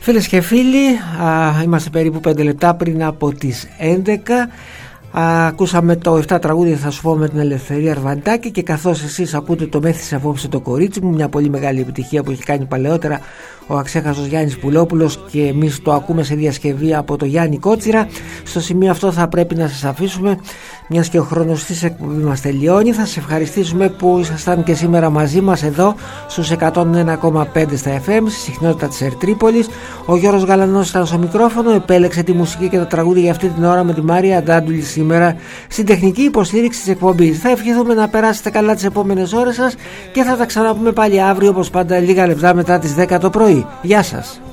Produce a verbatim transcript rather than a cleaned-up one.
Φίλες και φίλοι, α, είμαστε περίπου πέντε λεπτά πριν από τις έντεκα. Α, ακούσαμε το επτά τραγούδια θα σου πω με την Ελευθερία Αρβαντάκη, και καθώς εσείς ακούτε το Μέθησε απόψε το κορίτσι μου, μια πολύ μεγάλη επιτυχία που έχει κάνει παλαιότερα ο αξέχαστος Γιάννης Πουλόπουλος, και εμείς το ακούμε σε διασκευή από το Γιάννη Κότσιρα. Στο σημείο αυτό θα πρέπει να σας αφήσουμε, μιας και ο χρόνος της εκπομπής μας τελειώνει. Θα σας ευχαριστήσουμε που ήσασταν και σήμερα μαζί μας εδώ στους εκατόν ένα κόμμα πέντε στα εφ εμ, στη συχνότητα της Ερτρίπολης. Ο Γιώργος Γαλανός ήταν στο μικρόφωνο, επέλεξε τη μουσική και τα τραγούδια για αυτή την ώρα με τη Μάρια Ντάντουλη σήμερα στην τεχνική υποστήριξη της εκπομπής. Θα ευχηθούμε να περάσετε καλά τις επόμενες ώρες σας και θα τα ξαναπούμε πάλι αύριο, όπως πάντα, λίγα λεπτά μετά τις δέκα το πρωί. Γεια σας.